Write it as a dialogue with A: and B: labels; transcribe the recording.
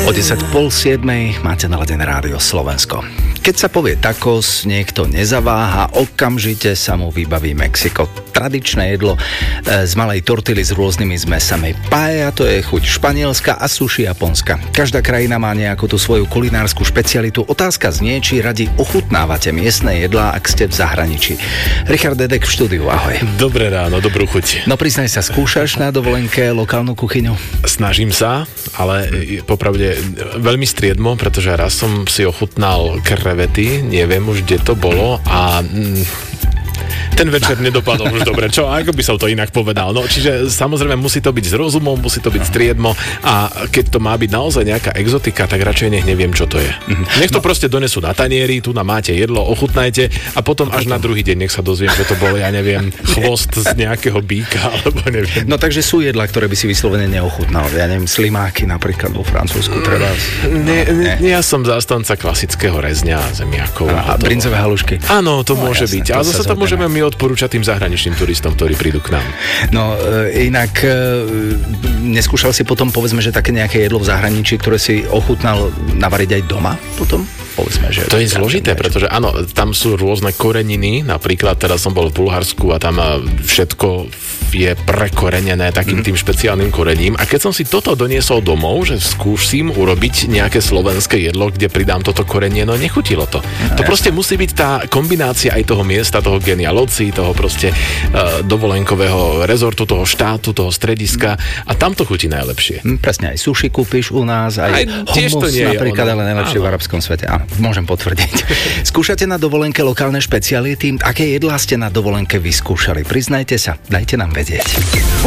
A: O 10:30 máte naladené rádio Slovensko. Keď sa povie tacos, niekto nezaváha, okamžite sa mu vybaví Mexiko. Tradičné jedlo z malej tortily s rôznymi zmesami. Paella, to je chuť španielska, a sushi japonska. Každá krajina má nejakú tú svoju kulinársku špecialitu. Otázka znie, či radi ochutnávate miestne jedlá, ak ste v zahraničí. Richard Dedek v štúdiu, ahoj.
B: Dobré ráno, dobrú chuť.
A: No priznaj sa, skúšaš na dovolenke lokálnu kuchyňu?
B: Snažím sa, ale popravde veľmi striedmo, pretože raz som si ochutnal krevety, neviem už, kde to bolo a ten večer nedopadol už dobre. Čo, ako by som to inak povedal? No, čiže samozrejme musí to byť s rozumom, musí to byť striedmo a keď to má byť naozaj nejaká exotika, tak radšej nech neviem, čo to je. Nech to proste donesú na tanieri, tu na máte jedlo, ochutnajte a potom až na druhý deň nech sa dozviem, že to bolo, ja neviem, chvost z nejakého býka, alebo neviem.
A: No takže sú jedlá, ktoré by si vyslovene neochutnal. Ja neviem, slimáky napríklad vo Francúzsku treba.
B: Ja som zástanca klasického rezňa a zemiakov.
A: A brinzové halušky.
B: Áno, to môže byť. A zase to môžeme my odporúčať tým zahraničným turistom, ktorí prídu k nám.
A: No, inak neskúšal si potom, povedzme, že také nejaké jedlo v zahraničí, ktoré si ochutnal navariť aj doma potom? Povedzme, že
B: to je zložité, pretože áno, tam sú rôzne koreniny, napríklad teraz som bol v Bulharsku a tam všetko je prekorenené takým tým špeciálnym korením a keď som si toto doniesol domov, že skúsim urobiť nejaké slovenské jedlo, kde pridám toto korenie, no nechutilo to. To proste musí byť tá kombinácia aj toho miesta, toho Genia Loci, toho proste dovolenkového rezortu, toho štátu, toho strediska a tam to chutí najlepšie.
A: Presne, aj sushi kúpiš u nás, aj hummus napríklad, ale najlepšie v arabskom svete. Áno, môžem potvrdiť. Skúšate na dovolenke lokálne špeciality? Aké jedlá ste na dovolenke vyskúšali? Priznajte sa, dajte nám vedieť.